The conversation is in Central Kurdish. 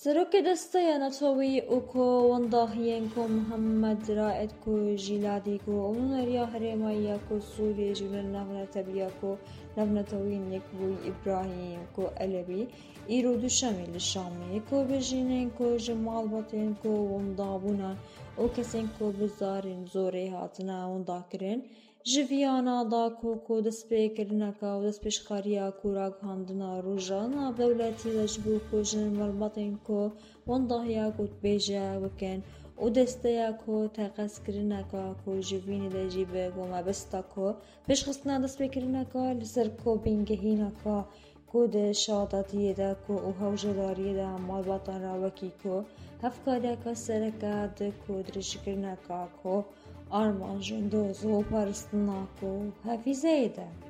سەرۆکە دەستەیە نەتەوەی ئوکۆ وەنداهیێن کۆ محەممەد رائد کۆ ژیلادی کۆ ئەونەریا هەرێمایە کۆ سووریە ژولە ناونەتەبیە کۆ نەڤنەتەوەی نێکبووی ئیبراهیم کۆ ئەلەوی ئیرۆ دووشەمی لە شامی کۆ بژینێن کۆ ژەماڵ بەتێن کۆ وەندابوونان ئەو کەسێن کۆ بزارین زۆرەی هاتنە وەنداکردن ژڤیانادا کۆ دەستپێکردنەکە و دەستپێشخاریە کۆ ڕاگەهاندنە ڕۆژە ناودەوڵەتی لەشبوو کۆ ژنەرمەڵبەتێن کۆ وەنداهەیە گوتبێژە بکەن و دەستەیە کۆ تەقەسکردنەکە کۆ ژڤینی دەژی بە گۆمەبەستە کۆ پێشخستنە دەستپێکردنەکە لەسەر کۆ بینگەهینەکە کۆ دەشادەتیەدا کۆ و هەوژەداریەدا ماڵبەتەنە وەکی کۆ هەفکاریەکە سەرەکە کۆ درێژکردنەکە کۆ ئارمانژێن دۆز و پاریستنە کۆ هەفیزەیەدا